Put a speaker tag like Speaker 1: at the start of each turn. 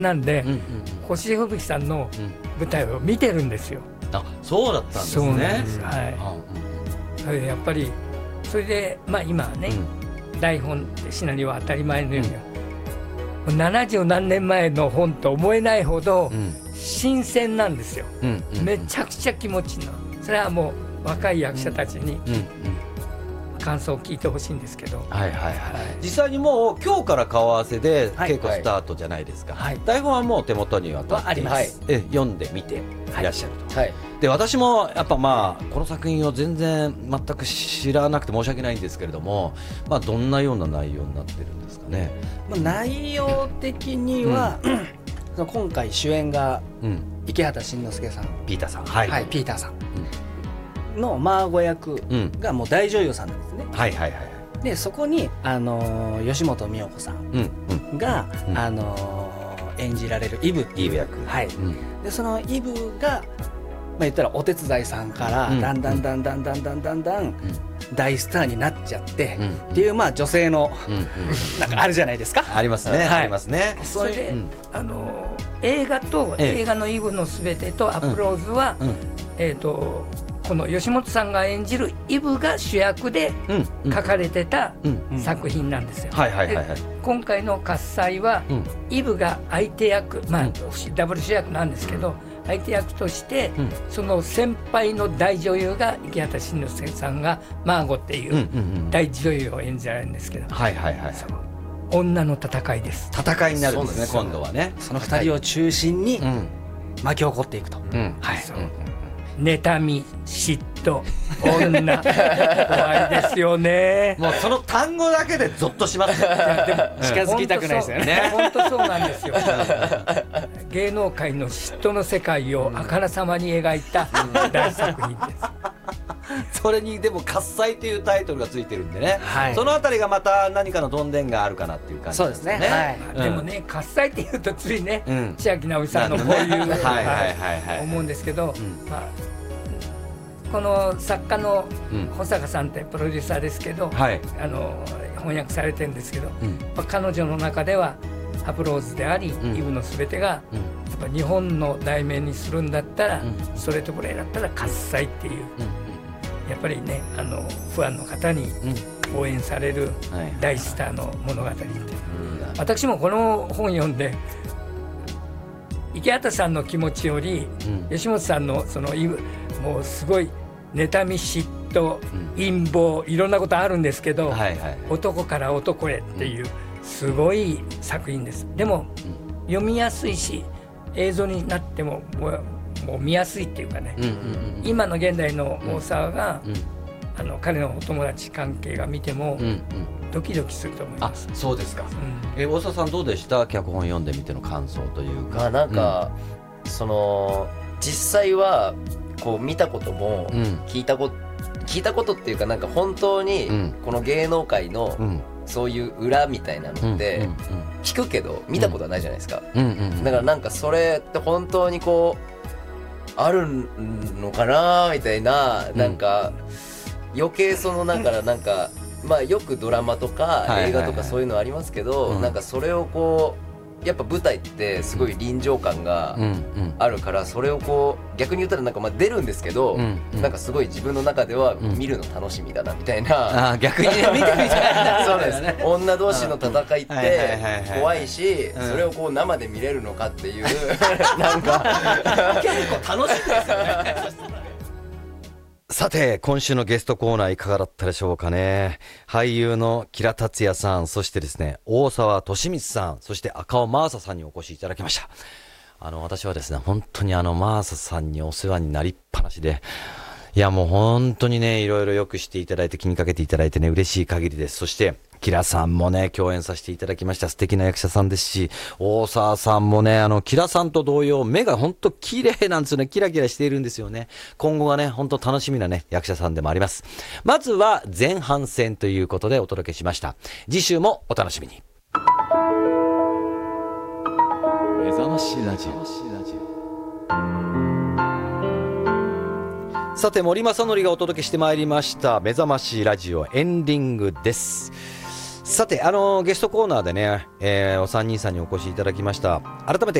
Speaker 1: なんで、星吹雪さんの舞台を見てるんですよ。
Speaker 2: あ、そうだったんですね。
Speaker 1: そうなんです、はい、やっぱりそれで、今はね、台本シナリオは当たり前のように、70何年前の本と思えないほど新鮮なんですよ、めちゃくちゃ気持ちいいの。それはもう若い役者たちに感想を聞いてほしいんですけど、
Speaker 2: 実際にもう今日から顔合わせで稽古スタートじゃないですか、台本はもう手元には
Speaker 1: あります、
Speaker 2: 読んでみていらっしゃると、で私もやっぱこの作品を全然全く知らなくて申し訳ないんですけれども、どんなような内容になってるんですかね。
Speaker 3: 内容的には、今回主演が池畑慎之介さん、
Speaker 2: ピーターさん、
Speaker 3: ピーターさんのマーゴ役がもう大女優さんなんですね。でそこに吉本美代子さんが演じられるイブっていう役、でそのイブが言ったらお手伝いさんからだんだん大スターになっちゃってっていう女性のなんかあるじゃないですか。
Speaker 2: ありますね、ありますね。
Speaker 1: それで映画と映画のイブのすべてとアプローズはこの吉本さんが演じるイブが主役で書かれてた作品なんですよ。今回の喝采はイブが相手役、ダブル主役なんですけど、相手役としてその先輩の大女優が池畑慎之介さんがマーゴっていう大女優を演じられるんですけど、女の戦いです。
Speaker 2: 戦いになるんですね、今度はね。
Speaker 3: その2人を中心に巻き起こっていくと、
Speaker 1: 妬み、嫉妬、女怖いですよね。
Speaker 2: もうその単語だけでゾッとしますよ。
Speaker 3: 近づきたくないですよね。
Speaker 1: 本当そうなんですよ。芸能界の嫉妬の世界をあからさまに描いた大作品です。
Speaker 2: それにでも喝采というタイトルがついてるんでね、そのあたりがまた何かのどんでんがあるかなっていう感じですね。
Speaker 3: そうですね、
Speaker 1: でもね、喝采っていうとついね、千秋直美さんのこういう思うんですけど、この作家の保坂さんってプロデューサーですけど、翻訳されてるんですけど、彼女の中ではアプローズであり、イブのすべてがやっぱ日本の題名にするんだったら、ストレートプレイだったら喝采っていう、やっぱりね、ファンの方に応援される大スターの物語って、私もこの本読んで池畑さんの気持ちより、吉本さんのそのイブ、もうすごい妬み、嫉妬、陰謀、いろんなことあるんですけど、男から男へっていうすごい作品です。でも読みやすいし、映像になってももう見やすいっていうかね、今の現代の大沢が、彼のお友達関係が見てもドキドキすると思います。
Speaker 2: そうですか。大沢さんどうでした？脚本読んでみての感想というか。
Speaker 4: なんか、その実際はこう見たことも聞いたことっていうか、なんか本当にこの芸能界のそういう裏みたいなのって聞くけど見たことはないじゃないですか。だからなんかそれって本当にこうあるのかなみたいな、なんか余計そのなんかよくドラマとか映画とかそういうのありますけど、なんかそれをこうやっぱ舞台ってすごい臨場感があるから、それをこう逆に言ったらなんか出るんですけど、なんかすごい自分の中では見るの楽しみだなみたいな、
Speaker 2: 逆に見てみたいな。
Speaker 4: そうですね。女同士の戦いって怖いし、それをこう生で見れるのかっていうなんか
Speaker 2: 結構楽しいですよね。さて、今週のゲストコーナーいかがだったでしょうかね。俳優の吉良達也さん、そしてですね、大沢敏光さん、そして赤尾真麻さんにお越しいただきました。私はですね、本当に真麻さんにお世話になりっぱなしで、いやもう本当にね、いろいろよくしていただいて、気にかけていただいてね、嬉しい限りです。そして吉良さんもね、共演させていただきました。素敵な役者さんですし、大沢さんもね、吉良さんと同様、目が本当綺麗なんですよね。キラキラしているんですよね。今後がね、本当楽しみなね、役者さんでもあります。まずは前半戦ということでお届けしました。次週もお楽しみに。目覚ましラジオ。さて、森正則がお届けしてまいりました目覚ましラジオエンディングです。 さてゲストコーナーでね、お三人さんにお越しいただきました。改めて